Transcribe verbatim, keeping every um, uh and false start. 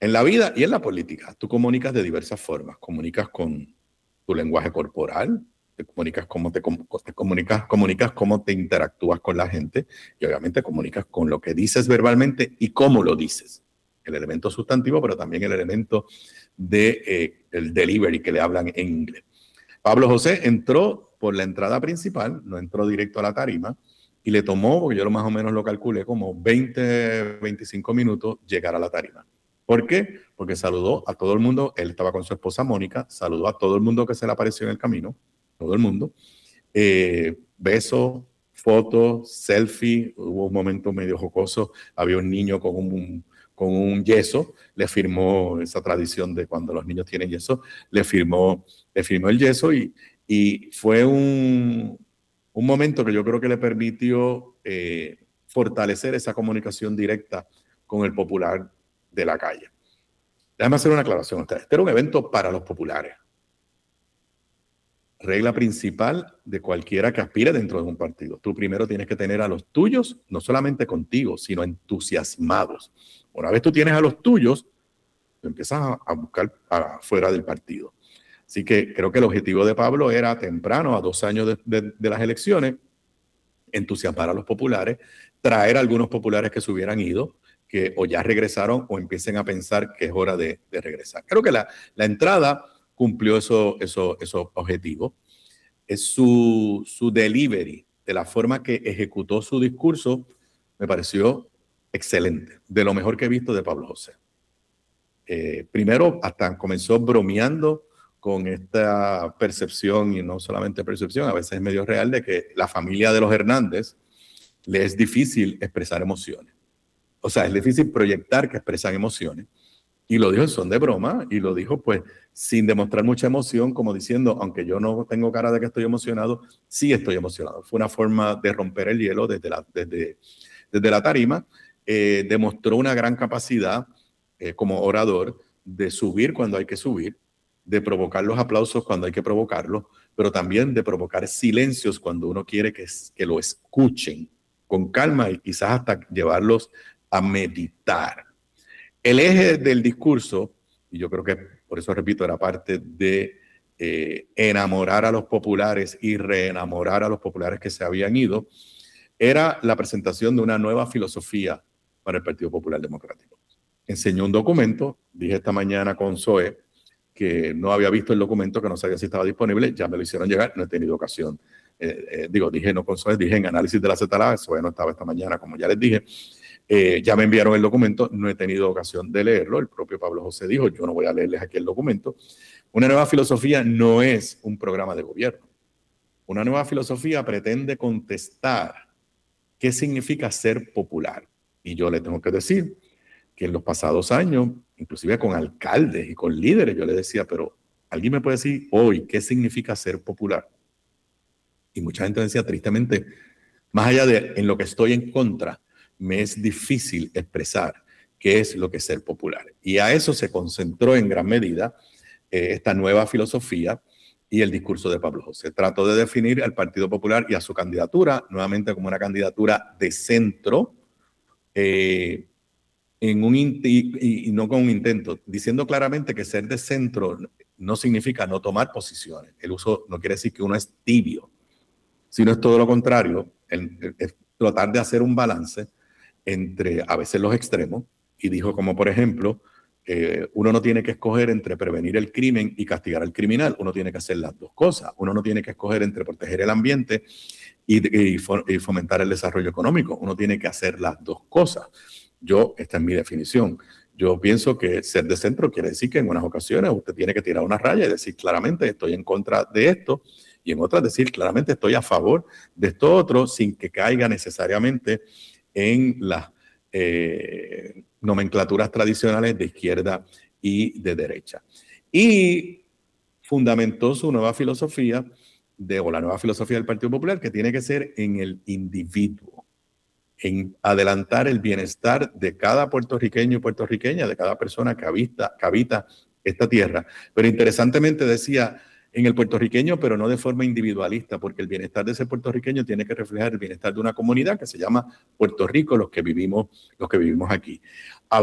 En la vida y en la política, tú comunicas de diversas formas. Comunicas con tu lenguaje corporal, te comunicas cómo te, te comunicas, comunicas cómo te interactúas con la gente y obviamente comunicas con lo que dices verbalmente y cómo lo dices. El elemento sustantivo, pero también el elemento de eh, el delivery que le hablan en inglés. Pablo José entró por la entrada principal, no entró directo a la tarima y le tomó, porque yo lo más o menos lo calculé, como veinte, veinticinco minutos llegar a la tarima. ¿Por qué? Porque saludó a todo el mundo, él estaba con su esposa Mónica, saludó a todo el mundo que se le apareció en el camino, todo el mundo, eh, besos, fotos, selfie, hubo un momento medio jocoso, había un niño con un, con un yeso, le firmó esa tradición de cuando los niños tienen yeso, le firmó, le firmó el yeso y, y fue un, un momento que yo creo que le permitió eh, fortalecer esa comunicación directa con el popular de la calle. Déjame hacer una aclaración a ustedes. Este era un evento para los populares. Regla principal de cualquiera que aspire dentro de un partido. Tú primero tienes que tener a los tuyos, no solamente contigo, sino entusiasmados. Una vez tú tienes a los tuyos, tú empiezas a, a buscar afuera del partido. Así que creo que el objetivo de Pablo era temprano, a dos años de, de, de las elecciones, entusiasmar a los populares, traer a algunos populares que se hubieran ido, que o ya regresaron o empiecen a pensar que es hora de, de regresar. Creo que la, la entrada cumplió esos eso, eso objetivos. Es su, su delivery, de la forma que ejecutó su discurso, me pareció excelente, de lo mejor que he visto de Pablo José. Eh, primero, hasta comenzó bromeando con esta percepción, y no solamente percepción, a veces es medio real, de que la familia de los Hernández le es difícil expresar emociones. O sea, es difícil proyectar que expresan emociones. Y lo dijo en son de broma, y lo dijo pues sin demostrar mucha emoción, como diciendo, aunque yo no tengo cara de que estoy emocionado, sí estoy emocionado. Fue una forma de romper el hielo desde la, desde, desde la tarima. Eh, demostró una gran capacidad eh, como orador de subir cuando hay que subir, de provocar los aplausos cuando hay que provocarlos, pero también de provocar silencios cuando uno quiere que, que lo escuchen con calma y quizás hasta llevarlos a meditar. El eje del discurso, y yo creo que por eso repito, era parte de eh, enamorar a los populares y reenamorar a los populares que se habían ido, era la presentación de una nueva filosofía para el Partido Popular Democrático. Enseñó un documento, dije esta mañana con Zoe, que no había visto el documento, que no sabía si estaba disponible, ya me lo hicieron llegar, no he tenido ocasión. Eh, eh, digo, dije no con Zoe, dije en análisis de la Z L A, Zoe no estaba esta mañana, como ya les dije. Eh, ya me enviaron el documento, no he tenido ocasión de leerlo, el propio Pablo José dijo, yo no voy a leerles aquí el documento. Una nueva filosofía no es un programa de gobierno. Una nueva filosofía pretende contestar qué significa ser popular. Y yo le tengo que decir que en los pasados años, inclusive con alcaldes y con líderes, yo le decía, pero ¿alguien me puede decir hoy qué significa ser popular? Y mucha gente decía, tristemente, más allá de en lo que estoy en contra, me es difícil expresar qué es lo que es ser popular. Y a eso se concentró en gran medida eh, esta nueva filosofía y el discurso de Pablo José. Trató de definir al Partido Popular y a su candidatura nuevamente como una candidatura de centro, eh, en un y, y no con un intento, diciendo claramente que ser de centro no significa no tomar posiciones. El uso no quiere decir que uno es tibio, sino es todo lo contrario, el, el, el tratar de hacer un balance entre a veces los extremos, y dijo como por ejemplo, eh, uno no tiene que escoger entre prevenir el crimen y castigar al criminal, uno tiene que hacer las dos cosas, uno no tiene que escoger entre proteger el ambiente y, y, y fomentar el desarrollo económico, uno tiene que hacer las dos cosas. Yo, esta es mi definición, yo pienso que ser de centro quiere decir que en unas ocasiones usted tiene que tirar una raya y decir claramente estoy en contra de esto, y en otras decir claramente estoy a favor de esto otro, sin que caiga necesariamente en las eh, nomenclaturas tradicionales de izquierda y de derecha. Y fundamentó su nueva filosofía, de, o la nueva filosofía del Partido Popular, que tiene que ser en el individuo, en adelantar el bienestar de cada puertorriqueño y puertorriqueña, de cada persona que habita, que habita esta tierra. Pero interesantemente decía, en el puertorriqueño, pero no de forma individualista, porque el bienestar de ese puertorriqueño tiene que reflejar el bienestar de una comunidad que se llama Puerto Rico, los que vivimos, los que vivimos aquí.